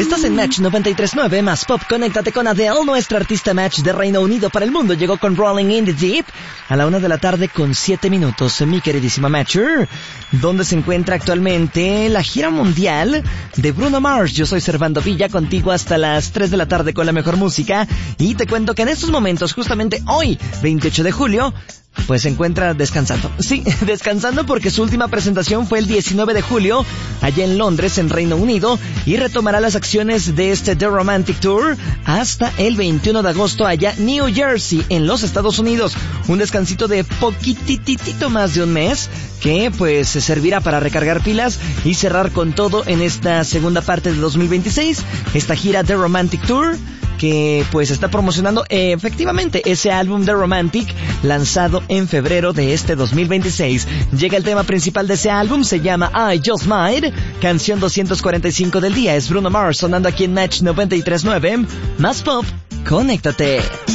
Estás en Match 93.9 más Pop. Conéctate con Adele, nuestra artista Match de Reino Unido para el mundo. Llegó con Rolling in the Deep a la 1 de la tarde con 7 minutos. Mi queridísima Matcher, ¿dónde se encuentra actualmente la gira mundial de Bruno Mars? Yo soy Servando Villa, contigo hasta las 3 de la tarde con la mejor música. Y te cuento que en estos momentos, justamente hoy, 28 de julio, pues se encuentra descansando. Sí, descansando porque su última presentación fue el 19 de julio, allá en Londres, en Reino Unido, y retomará las acciones de este The Romantic Tour hasta el 21 de agosto allá en New Jersey, en los Estados Unidos. Un descansito de poquititito más de un mes, que pues se servirá para recargar pilas y cerrar con todo en esta segunda parte de 2026, esta gira The Romantic Tour, que pues está promocionando efectivamente ese álbum The Romantic, lanzado en febrero de este 2026. Llega el tema principal de ese álbum, se llama I Just Might, canción 245 del día. Es Bruno Mars sonando aquí en Match 93.9, más Pop. Conéctate.